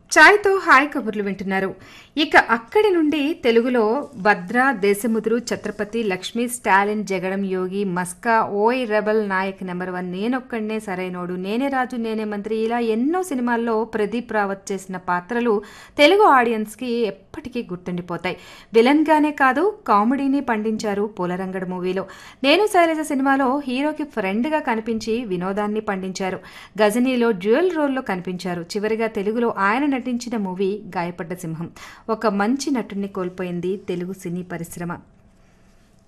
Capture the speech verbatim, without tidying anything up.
ఛాయ్తో hi కబుర్లు వింటున్నారు. ఇక అక్కడి నుండి తెలుగులో భద్ర, దేశముదురు, ఛత్రపతి, లక్ష్మి, స్టాలిన్, జగడం, యోగి, మస్కా, ఓయ్ రెబల్, నాయక్ నెంబర్ వన్, నేనొక్కడినే సరైనోడు, నేనే రాజు నేనే మంత్రి, ఇలా ఎన్నో సినిమాల్లో ప్రదీప్ రావత్ చేసిన పాత్రలు తెలుగు ఆడియన్స్కి ఎప్పటికీ గుర్తుండిపోతాయి. విలన్గానే కాదు, కామెడీని పండించారు పూలరంగడు మూవీలో. నేను శైలజ సినిమాలో హీరోకి ఫ్రెండ్గా కనిపించి వినోదాన్ని పండించారు. గజనీలో డ్యూయల్ రోల్లో కనిపించారు. చివరిగా తెలుగులో ఆయన నటించిన మూవీ గాయపడ్డ సింహం. ఒక మంచి నటుడిని కోల్పోయింది తెలుగు సినీ పరిశ్రమ.